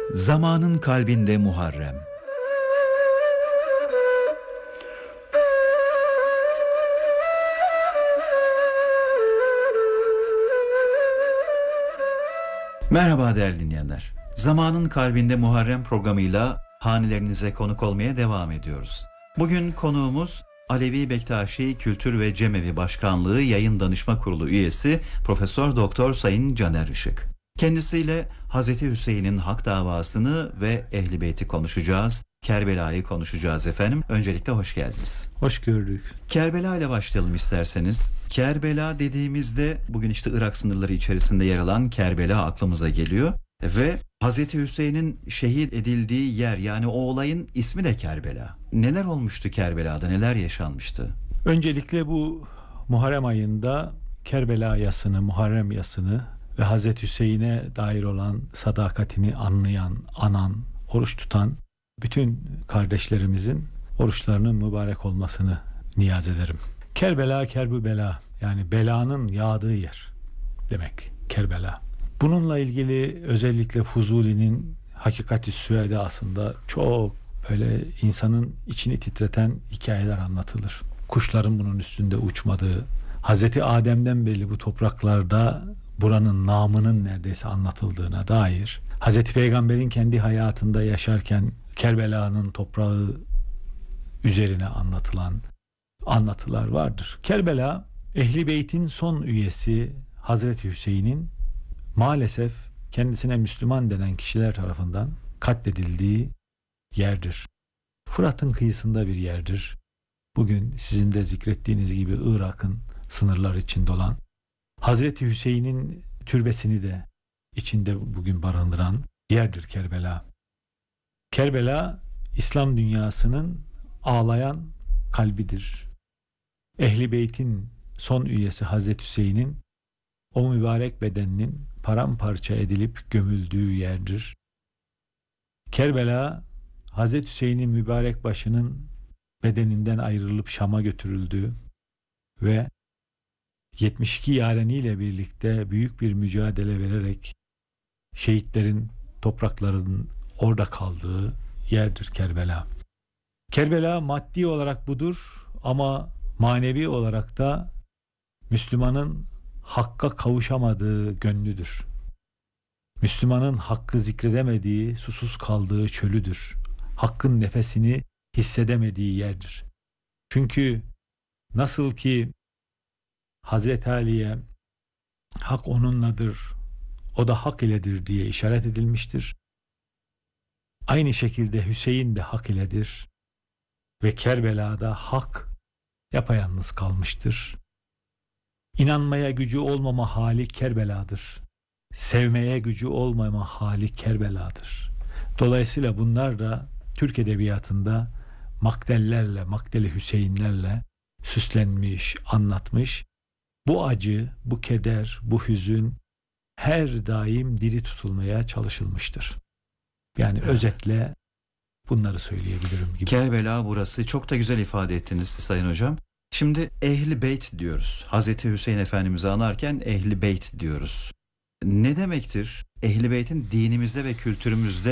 Zamanın kalbinde Muharrem. Merhaba değerli dinleyenler. Zamanın kalbinde Muharrem programıyla hanelerinize konuk olmaya devam ediyoruz. Bugün konuğumuz Alevi Bektaşi Kültür ve Cemevi Başkanlığı Yayın Danışma Kurulu üyesi Profesör Doktor Sayın Caner Işık. Kendisiyle Hazreti Hüseyin'in hak davasını ve Ehl-i Beyt'i konuşacağız. Kerbela'yı konuşacağız efendim. Öncelikle hoş geldiniz. Hoş gördük. Kerbela ile başlayalım isterseniz. Kerbela dediğimizde bugün işte Irak sınırları içerisinde yer alan Kerbela aklımıza geliyor. Ve Hazreti Hüseyin'in şehit edildiği yer, yani o olayın ismi de Kerbela. Neler olmuştu Kerbela'da, neler yaşanmıştı? Öncelikle bu Muharrem ayında Kerbela yasını, Muharrem yasını ve Hazreti Hüseyin'e dair olan sadakatini anlayan, anan, oruç tutan bütün kardeşlerimizin oruçlarının mübarek olmasını niyaz ederim. Kerbela, Kerbübela, yani belanın yağdığı yer demek Kerbela. Bununla ilgili özellikle Fuzuli'nin Hakikat-i Süedası'nda çok böyle insanın içini titreten hikayeler anlatılır. Kuşların bunun üstünde uçmadığı, Hazreti Adem'den beri bu topraklarda buranın namının neredeyse anlatıldığına dair, Hazreti Peygamber'in kendi hayatında yaşarken Kerbela'nın toprağı üzerine anlatılan anlatılar vardır. Kerbela, Ehl-i Beyt'in son üyesi Hazreti Hüseyin'in maalesef kendisine Müslüman denen kişiler tarafından katledildiği yerdir. Fırat'ın kıyısında bir yerdir. Bugün sizin de zikrettiğiniz gibi Irak'ın sınırları içinde olan, Hazreti Hüseyin'in türbesini de içinde bugün barındıran yerdir Kerbela. Kerbela, İslam dünyasının ağlayan kalbidir. Ehl-i Beyt'in son üyesi Hazreti Hüseyin'in o mübarek bedeninin paramparça edilip gömüldüğü yerdir. Kerbela, Hazreti Hüseyin'in mübarek başının bedeninden ayrılıp Şam'a götürüldüğü ve 72 yareniyle birlikte büyük bir mücadele vererek şehitlerin topraklarının orada kaldığı yerdir Kerbela. Kerbela maddi olarak budur ama manevi olarak da Müslümanın hakka kavuşamadığı gönlüdür. Müslümanın hakkı zikredemediği, susuz kaldığı çölüdür. Hakkın nefesini hissedemediği yerdir. Çünkü nasıl ki Hazreti Ali'ye hak onunladır, o da hak iledir diye işaret edilmiştir. Aynı şekilde Hüseyin de hak iledir ve Kerbela'da hak yapayalnız kalmıştır. İnanmaya gücü olmama hali Kerbela'dır. Sevmeye gücü olmama hali Kerbela'dır. Dolayısıyla bunlar da Türk edebiyatında maktellerle, makteli Hüseyinlerle süslenmiş, anlatmış. Bu acı, bu keder, bu hüzün her daim diri tutulmaya çalışılmıştır. Yani evet, özetle bunları söyleyebilirim gibi. Kerbela burası, çok da güzel ifade ettiniz Sayın Hocam. Şimdi Ehl-i Beyt diyoruz. Hazreti Hüseyin Efendimiz'i anarken Ehl-i Beyt diyoruz. Ne demektir? Ehl-i Beyt'in dinimizde ve kültürümüzde